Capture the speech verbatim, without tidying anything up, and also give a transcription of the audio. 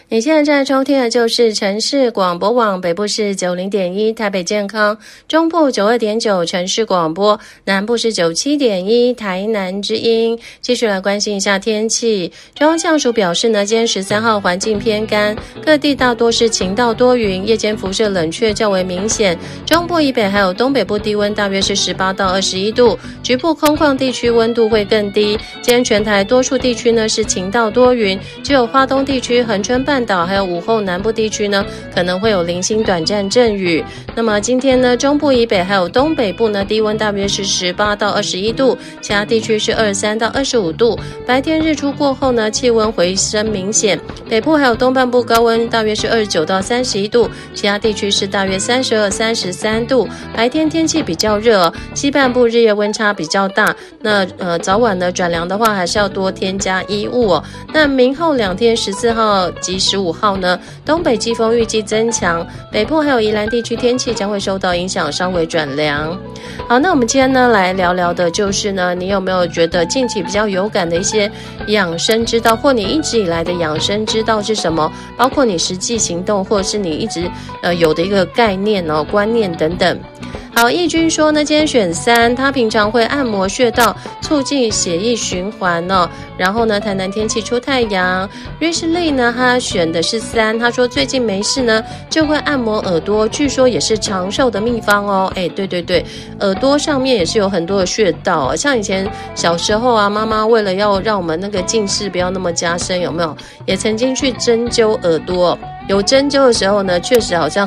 你现在正在收听的就是城市广播网北部是 九十点一 台北健康，中部 九十二点九 城市广播，南部是 九十七点一 台南之音。继续来关心一下天气，中央气象署表示呢，今天十三号环境偏干，各地大多是晴到多云，夜间辐射冷却较为明显，中部以北还有东北部低温大约是十八到二十一度，局部空旷地区温度会更低。今天全台多数地区呢是晴到多云，只有花东地区、恒春半岛还有午后南部地区呢可能会有零星短暂阵雨。那么今天呢，中部以北还有东北部呢低温大约是十八到二十一度，其他地区是二十三到二十五度。白天日出过后呢，气温回升明显，北部还有东半部高温大约是二十九到三十一度，其他地区是大约三十二、三十三度。白天天气比较热，西半部日夜温差比较大，那呃早晚呢转凉的话还是要多添加衣物哦。那明后两天十四号及十五号呢，东北季风预计增强，北部还有宜兰地区天气将会受到影响，稍微转凉。好，那我们今天呢来聊聊的就是呢，你有没有觉得近期比较有感的一些养生之道，或你一直以来的养生之道是什么？包括你实际行动，或者是你一直呃有的一个概念哦、观念等等。好，义军说呢，今天选三，他平常会按摩穴道，促进血液循环哦。然后呢，台南天气出太阳。瑞士丽呢，他选的是三，他说最近没事呢，就会按摩耳朵，据说也是长寿的秘方哦。哎，对对对，耳朵上面也是有很多的穴道、哦，像以前小时候啊，妈妈为了要让我们那个近视不要那么加深，有没有？也曾经去针灸耳朵。有针灸的时候呢，确实好像